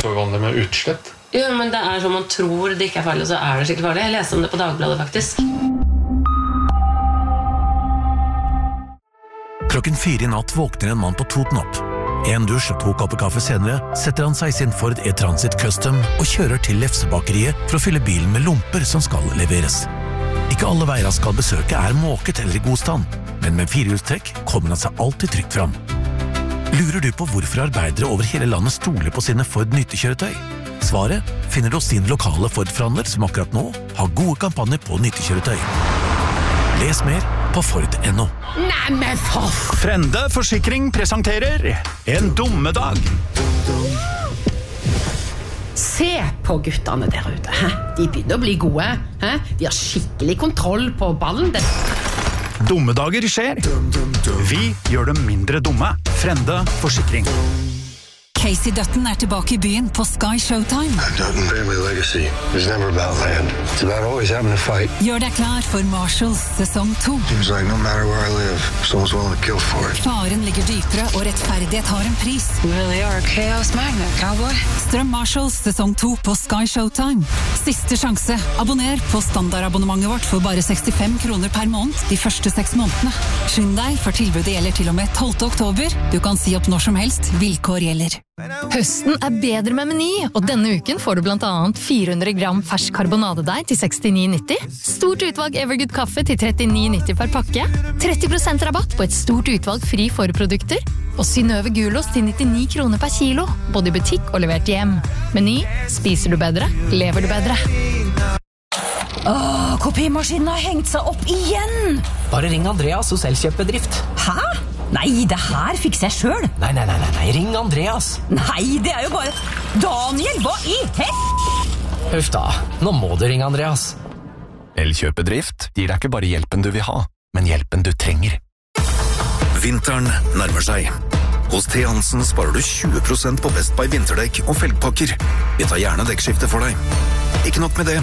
så vanlig med utslett? Jo, men det som man tror det ikke farlig, så det skikkelig farlig. Jeg leste om det på Dagbladet, faktisk. Klokken 4 i natt våkner en mann på Toten opp. En dusj og 2 kopper kaffe senere setter han seg i sin Ford E-Transit Custom og kjører til Lefsebakeriet for å fylle bilen med lomper som skal leveres. Ikke alle veier han skal besøke måket eller i god stand, men med firehjulstrekk kommer han seg alltid trygt fram. Lurer du på hvorfor arbeidere over hele landet stoler på sine Ford nyttekjøretøy? Svaret finner du hos din lokale Ford-forhandler som akkurat nå har gode kampanjer på nyttekjøretøy. Les mer på Ford.no. Nei, men for... Frende Forsikring presenterer En dummedag. Se på guttene der ute. De begynner å bli gode. De har skikkelig kontroll på ballen. Dummedager skjer. Vi gjør dem mindre dumme. Frende Forsikring. Casey Dutton tilbake i byen på Sky Showtime. Dutton family legacy is never about land. It's about always having a fight. Gjør deg klar for Marshalls sesong 2. Seems like no matter where I live, someone's willing to kill for it. Faren ligger dypere, og rettferdighet har en pris. You really are a chaos magnet, cowboy. Strøm Marshalls sesong 2 på Sky Showtime. Siste sjanse. Abonner på standardabonnementet vårt for bare 65 kroner per måned de første 6 månedene. Skynd deg, for tilbudet gjelder til og med 12. oktober. Du kan si opp når som helst. Vilkår gjelder. Høsten bedre med Meny, og denne uken får du blant annet 400 gram fersk karbonadedeig til 69,90, stort utvalg Evergood kaffe til 39,90 per pakke, 30% rabatt på et stort utvalg fri forprodukter, og Synnøve gulost til 99 kroner per kilo, både i butikk og levert hjem. Meny, spiser du bedre, lever du bedre. Kopimaskinen har hengt seg opp igjen! Bare ring Andreas hos Elkjøpbedrift. Hæ? Nei, det her fikser jeg selv. Nei, ring Andreas. Nei, det jo bare... Daniel, hva i Huff da, nå må du ringe Andreas. Elkjøpedrift gir deg ikke bare hjelpen du vil ha, men hjelpen du trenger. Vinteren nærmer seg. Hos T. Hansen sparer du 20% på Best Buy vinterdekk og felgpakker. Vi tar gjerne dekkskifte for deg. Ikke nok med det,